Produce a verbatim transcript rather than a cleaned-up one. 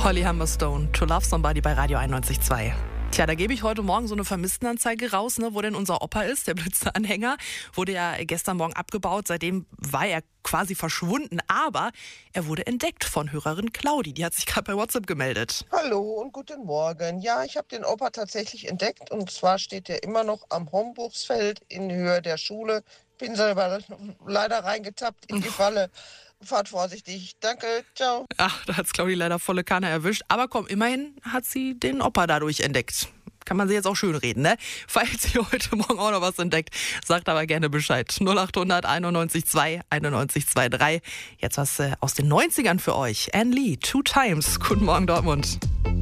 Holly Humberstone, To Love Somebody bei Radio einundneunzig Komma zwei. Tja, da gebe ich heute Morgen so eine Vermisstenanzeige raus, ne, wo denn unser Opa ist, der Blitzeanhänger. Wurde ja gestern Morgen abgebaut, seitdem war er quasi verschwunden. Aber er wurde entdeckt von Hörerin Claudi, die hat sich gerade bei WhatsApp gemeldet. Hallo und guten Morgen. Ja, ich habe den Opa tatsächlich entdeckt und zwar steht er immer noch am Homburgsfeld in Höhe der Schule. Bin selber leider reingetappt in die Falle. Fahrt vorsichtig. Danke, ciao. Ach, da hat's Claudi leider volle Kanne erwischt. Aber komm, immerhin hat sie den Opa dadurch entdeckt. Kann man sie jetzt auch schön reden, ne? Falls ihr heute Morgen auch noch was entdeckt, sagt aber gerne Bescheid. null acht hundert einundneunzig zwei einundneunzig zwei drei. Jetzt was äh, aus den neunzigern für euch. Anne Lee, Two Times. Guten Morgen, Dortmund.